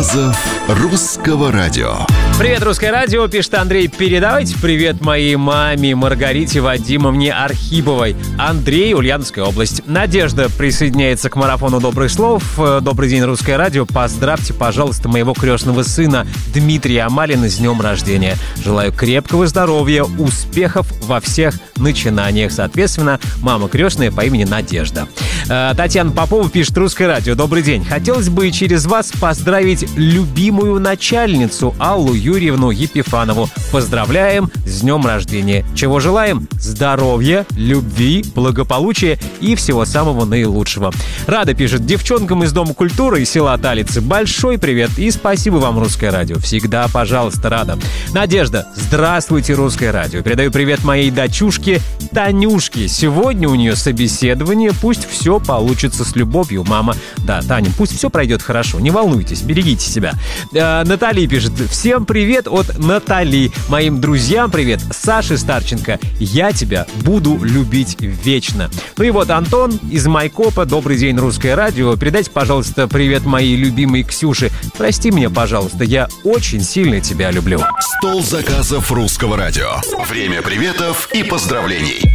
заказов русского радио. Привет, Русское радио, пишет Андрей. Передавайте привет моей маме Маргарите Вадимовне Архиповой. Андрей, Ульяновская область. Надежда присоединяется к марафону добрых слов. Добрый день, Русское радио. Поздравьте, пожалуйста, моего крестного сына Дмитрия Амалина с днем рождения. Желаю крепкого здоровья, успехов во всех начинаниях. Соответственно, мама крестная по имени Надежда. Татьяна Попова пишет: Русское радио. Добрый день. Хотелось бы через вас поздравить любимую начальницу Аллу Юрьевну Епифанову. Поздравляем с днем рождения. Чего желаем? Здоровья, любви, благополучия и всего самого наилучшего. Рада пишет: девчонкам из Дома культуры и села Талицы большой привет и спасибо вам, Русское радио. Всегда, пожалуйста, рада. Надежда, здравствуйте, Русское радио. Передаю привет моей дочушке Танюшке. Сегодня у нее собеседование. Пусть все получится с любовью, мама. Да, Таня, пусть все пройдет хорошо. Не волнуйтесь, берегите себя. Натали пишет: всем привет от Натали. Моим друзьям привет. Саше Старченко. Я тебя буду любить вечно. Ну и вот Антон из Майкопа. Добрый день, Русское радио. Передайте, пожалуйста, привет моей любимой Ксюше. Прости меня, пожалуйста, я очень сильно тебя люблю. Стол заказов русского радио. Время приветов и поздравлений.